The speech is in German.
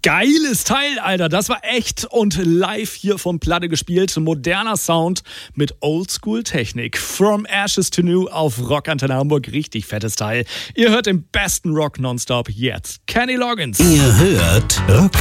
Geiles Teil, Alter. Das war echt und live hier vom Platte gespielt. Moderner Sound mit Oldschool-Technik. From Ashes to New auf Rockantenne Hamburg. Richtig fettes Teil. Ihr hört den besten Rock nonstop jetzt. Kenny Loggins. Ihr hört Rockantenne.